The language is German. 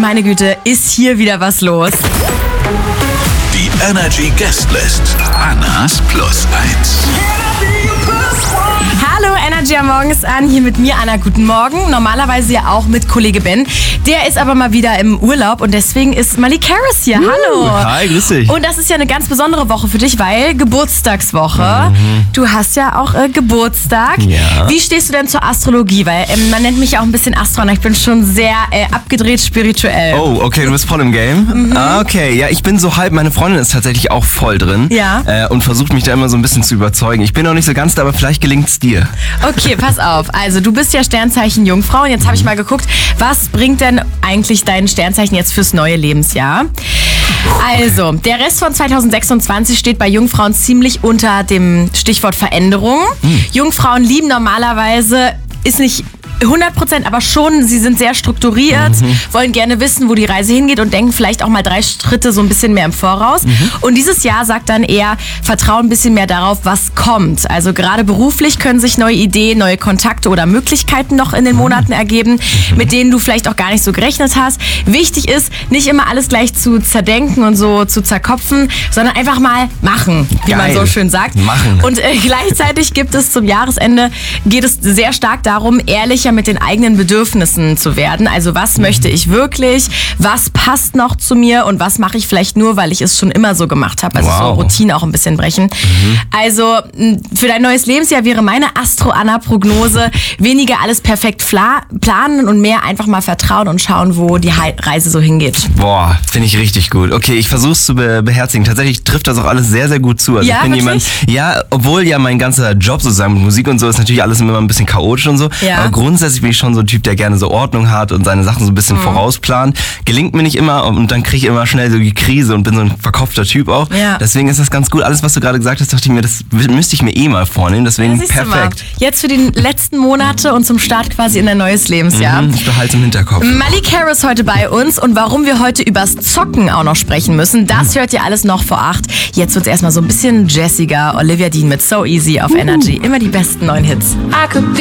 meine Güte, ist hier wieder was los. Die Energy Guestlist. Annas Plus 1. Hallo, Energy am Morgen ist an. Hier mit mir, Anna. Guten Morgen. Normalerweise ja auch mit Kollege Ben. Der ist aber mal wieder im Urlaub und deswegen ist Malik Harris hier. Hallo. Hi, grüß dich. Und das ist ja eine ganz besondere Woche für dich, weil Geburtstagswoche. Du hast ja auch Geburtstag. Ja. Wie stehst du denn zur Astrologie? Weil man nennt mich ja auch ein bisschen Astronaut. Ich bin schon sehr abgedreht spirituell. Oh, okay, du bist voll im Game. Okay, ja, ich bin so halb, meine Freundin ist tatsächlich auch voll drin. Ja. Und versucht mich da immer so ein bisschen zu überzeugen. Ich bin noch nicht so ganz da, aber vielleicht gelingt's dir. Okay, pass auf. Also du bist ja Sternzeichen Jungfrau und jetzt habe ich mal geguckt, was bringt denn eigentlich dein Sternzeichen jetzt fürs neue Lebensjahr? Also, der Rest von 2026 steht bei Jungfrauen ziemlich unter dem Stichwort Veränderung. Jungfrauen lieben normalerweise, ist nicht 100%, aber schon, sie sind sehr strukturiert, wollen gerne wissen, wo die Reise hingeht und denken vielleicht auch mal 3 Schritte so ein bisschen mehr im Voraus. Und dieses Jahr sagt dann eher, vertrauen ein bisschen mehr darauf, was kommt. Also gerade beruflich können sich neue Ideen, neue Kontakte oder Möglichkeiten noch in den Monaten ergeben, mit denen du vielleicht auch gar nicht so gerechnet hast. Wichtig ist, nicht immer alles gleich zu zerdenken und so zu zerkopfen, sondern einfach mal machen, wie man so schön sagt. Machen. Und gleichzeitig geht es sehr stark darum, ehrlicher mit den eigenen Bedürfnissen zu werden. Also was möchte ich wirklich? Was passt noch zu mir? Und was mache ich vielleicht nur, weil ich es schon immer so gemacht habe? Also so Routine auch ein bisschen brechen. Also für dein neues Lebensjahr wäre meine Astro-Anna-Prognose, weniger alles perfekt planen und mehr einfach mal vertrauen und schauen, wo die Reise so hingeht. Boah, finde ich richtig gut. Okay, ich versuche es zu beherzigen. Tatsächlich trifft das auch alles sehr, sehr gut zu. Also Ja, ich bin wirklich? obwohl ja mein ganzer Job sozusagen mit Musik und so ist natürlich alles immer ein bisschen chaotisch und so. Ja. Aber grundsätzlich bin ich schon so ein Typ, der gerne so Ordnung hat und seine Sachen so ein bisschen vorausplant. Gelingt mir nicht immer und dann kriege ich immer schnell so die Krise und bin so ein verkopfter Typ auch. Ja. Deswegen ist das ganz gut. Alles, was du gerade gesagt hast, dachte ich mir, das müsste ich mir mal vornehmen. Deswegen Siehst du mal. perfekt. Jetzt für die letzten Monate und zum Start quasi in ein neues Lebensjahr. Ich behalte es im Hinterkopf. Malik Harris heute bei uns und warum wir heute übers Zocken auch noch sprechen müssen, das hört ihr alles noch vor 8. Jetzt wird's erstmal so ein bisschen jazziger. Olivia Dean mit So Easy auf Energy. Immer die besten neuen Hits.